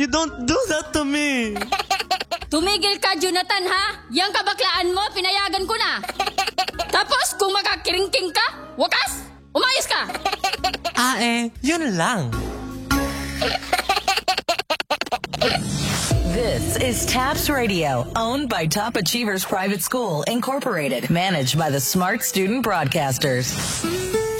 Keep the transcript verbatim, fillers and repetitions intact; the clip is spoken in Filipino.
You don't do that to me. Tumigil ka, Jonathan, ha? Yang kabaklaan mo, pinayagan ko na. Tapos, kung makakiringking ka, wakas, umayos ka. Ah eh, yun lang. This is TAPS Radio, owned by Top Achievers Private School, Incorporated, managed by the Smart Student Broadcasters.